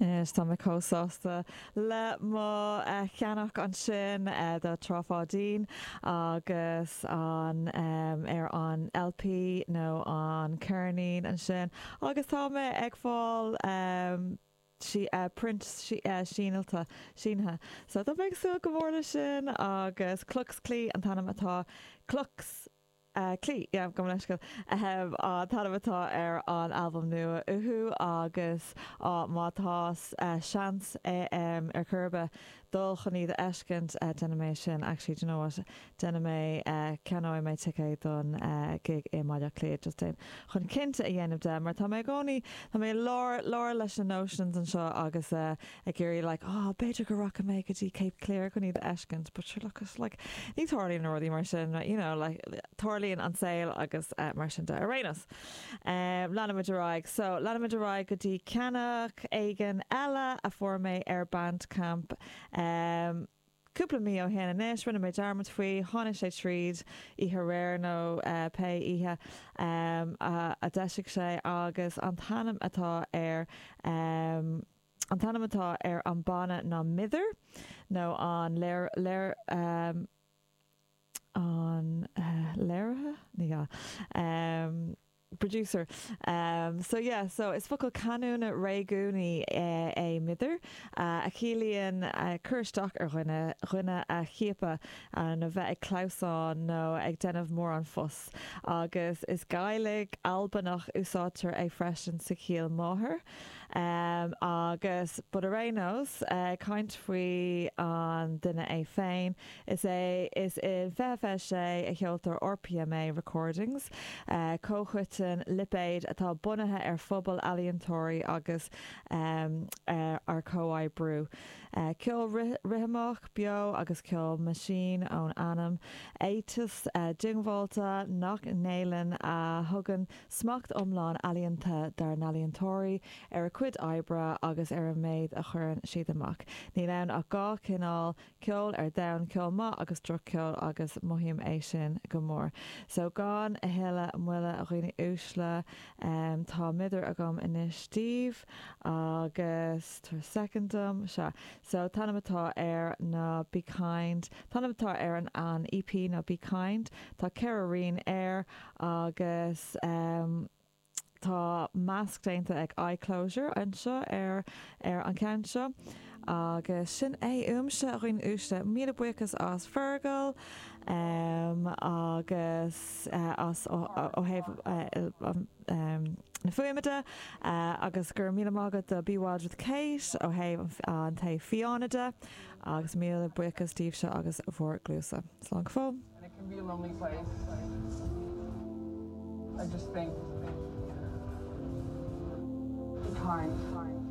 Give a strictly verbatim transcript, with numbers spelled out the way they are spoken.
Is tá me cóáasta le má cheannach an sin de trofádín agus an um, ar an L P nó an Kearney an sin agus tá me ag fáil um, si uh, print si, uh, síalta sínathe. So tá bheith sú go bhórla sin agus clucks clí an tanam atá clucks Uh, clí, yeah, go leis go um, á tanamtá ar an album nua uhu agus á mátás uh, seans é um, ar curbe dul chuní de ecint uh, denna mé sin actually do you know what denna mé uh, ceanóid mé ticé don uh, gig é maiile cléad just in chun cinnte a dhéanamh de mar tá mé gcónaí tá mé lár lár leis an notions an seo agus uh, ag géirí like oh beidir go racha mé go dtí Cape Clear chuní de ecint but sure lucas like ní tarlaí nóirí mar sin you know like tarlaíonn an saoil agus uh, mar sin de a rénas um, Lana Duraig so Lana Duraig go dtí ceannach éigen eile a formé ar Bandcamp Um, Cúpla mí ó héana inis rinne méid armad faoi tháinig sé tríd ihe réir nó uh, pe ihe um, a, a deisiigh sé agus an tanam atá ar um, an tanam atá ar an banna ná mither nó an léir léir um, an uh, léirithe ní um, producer um so yeah so it's focal canúna réigúní é é mither uh, a chilíonn uh, chuirteach ar chuine chuine a chiaapa uh, na bheith ag clásán nó ag denmh mór an fus agus is gaiigh albanach úsátar ag freisin sa cíal máthair um, agus bud a rénos uh, caint faoi an duine é féin is é is in fefe sé a cheoltar R P M A recordings uh, cóchuit lipéid atá bunathe ar fphobal alientóirí agus um, uh, ar cóáid brú. Uh, Ceol rihamach bio agus ceol machine ón anam éitas uh, dingvolta nach nélan a thugan smacht omláin alianta dar an alientóirí ar a cuid eibra agus ar a méid a churann siad amach. Ní len a gá cinál ceol ar dain ceol má agus dro ceol agus mohím é sin go mór. So gáin a heile muile a roioine úsle um, tá mither agam inis Steve agus tar secondum se. So tanamatá ar na Be Kind tanamatá ar an, an E P na Be Kind tá Ceirrín air agus um, tá measc déanta ag iClosure anseo ar ar an ceann seo agus sin é úmse a roioin úsle míle buchas as Fergal um, agus uh, as ó héh na fuimiide uh, agus gur míle mágad de Bíháid with Kate ó héh an ta fiánide agus míle buchas Steve se agus bhór glúsa. Slán fó. And it can be a lonely place. I just think be kind.